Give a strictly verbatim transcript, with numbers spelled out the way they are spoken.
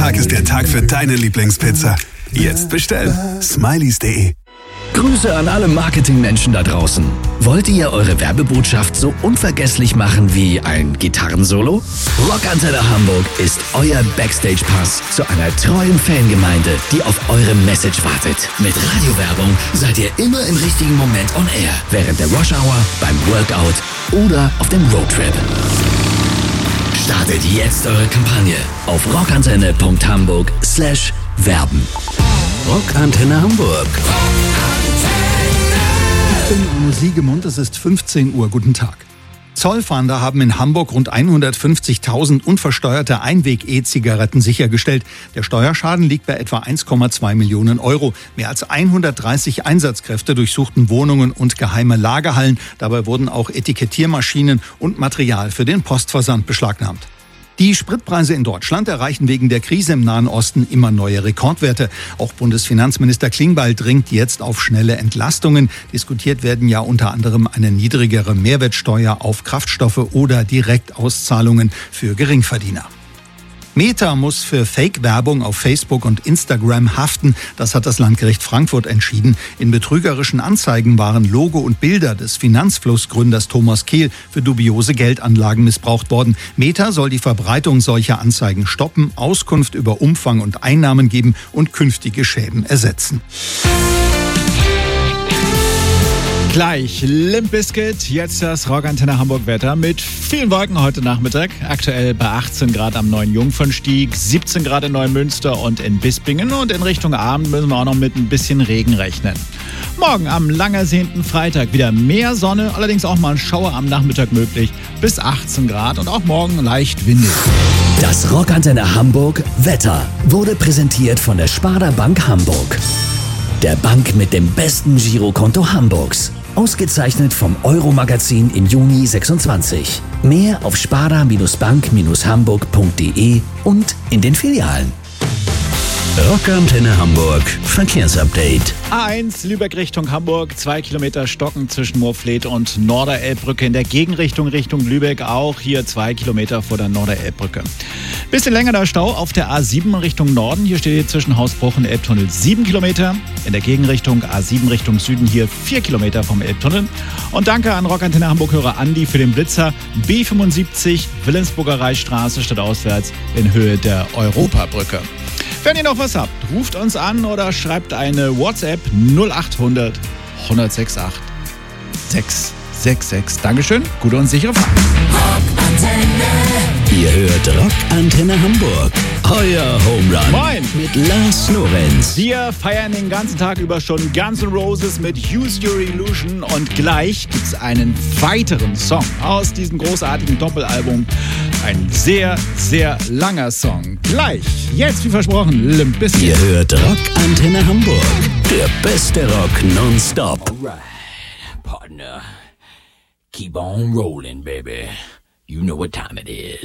Valentinstag ist der Tag für deine Lieblingspizza. Jetzt bestellen. Smileys punkt de. Grüße an alle Marketingmenschen da draußen. Wollt ihr eure Werbebotschaft so unvergesslich machen wie ein Gitarrensolo? Rockantenne Hamburg ist euer Backstage-Pass zu einer treuen Fangemeinde, die auf eure Message wartet. Mit Radiowerbung seid ihr immer im richtigen Moment on air. Während der Rush Hour, beim Workout oder auf dem Roadtrip. Startet jetzt eure Kampagne auf rockantenne punkt hamburg slash werben. Rockantenne Hamburg. Ich bin Uno Siegemund, es ist fünfzehn Uhr. Guten Tag. Zollfahnder haben in Hamburg rund hundertfünfzigtausend unversteuerte Einweg-E-Zigaretten sichergestellt. Der Steuerschaden liegt bei etwa eins Komma zwei Millionen Euro. Mehr als hundertdreißig Einsatzkräfte durchsuchten Wohnungen und geheime Lagerhallen. Dabei wurden auch Etikettiermaschinen und Material für den Postversand beschlagnahmt. Die Spritpreise in Deutschland erreichen wegen der Krise im Nahen Osten immer neue Rekordwerte. Auch Bundesfinanzminister Klingbeil dringt jetzt auf schnelle Entlastungen. Diskutiert werden ja unter anderem eine niedrigere Mehrwertsteuer auf Kraftstoffe oder Direktauszahlungen für Geringverdiener. Meta muss für Fake-Werbung auf Facebook und Instagram haften. Das hat das Landgericht Frankfurt entschieden. In betrügerischen Anzeigen waren Logo und Bilder des Finanzflussgründers Thomas Kehl für dubiose Geldanlagen missbraucht worden. Meta soll die Verbreitung solcher Anzeigen stoppen, Auskunft über Umfang und Einnahmen geben und künftige Schäden ersetzen. Gleich Limp Bizkit, jetzt das Rockantenne Hamburg Wetter mit vielen Wolken heute Nachmittag. Aktuell bei achtzehn Grad am Neuen Jungfernstieg, siebzehn Grad in Neumünster und in Bispingen. Und in Richtung Abend müssen wir auch noch mit ein bisschen Regen rechnen. Morgen am lang ersehnten Freitag wieder mehr Sonne, allerdings auch mal ein Schauer am Nachmittag möglich, bis achtzehn Grad und auch morgen leicht windig. Das Rockantenne Hamburg Wetter wurde präsentiert von der Sparda Bank Hamburg. Der Bank mit dem besten Girokonto Hamburgs. Ausgezeichnet vom Euro-Magazin im Juni sechsundzwanzig. Mehr auf sparda Bank Hamburg punkt de und in den Filialen. Rockantenne Hamburg Verkehrsupdate. A eins Lübeck Richtung Hamburg, zwei Kilometer Stocken zwischen Moorfleet und Norderelbbrücke. In der Gegenrichtung Richtung Lübeck auch hier zwei Kilometer vor der Norderelbbrücke. Bisschen länger der Stau auf der A sieben Richtung Norden. Hier steht zwischen Hausbruch und Elbtunnel sieben Kilometer. In der Gegenrichtung A sieben Richtung Süden hier vier Kilometer vom Elbtunnel. Und danke an Rockantenne Hamburg-Hörer Andi für den Blitzer. B fünfundsiebzig Willensburger Reichsstraße stadtauswärts in Höhe der Europabrücke. Wenn ihr noch was habt, ruft uns an oder schreibt eine WhatsApp null acht hundert hundertsechsundachtzig sechs sechs sechs. Dankeschön, gute und sichere Fahrt. Ihr hört Rockantenne Hamburg. Euer Home Run. Moin. Mit Lars Lorenz. Wir feiern den ganzen Tag über schon Guns N' Roses mit Use Your Illusion und gleich gibt's einen weiteren Song aus diesem großartigen Doppelalbum. Ein sehr, sehr langer Song. Gleich, jetzt wie versprochen, Limp Bizkit. Ihr hört Rockantenne Hamburg. Der beste Rock nonstop. Alright, partner. Keep on rolling, baby. You know what time it is.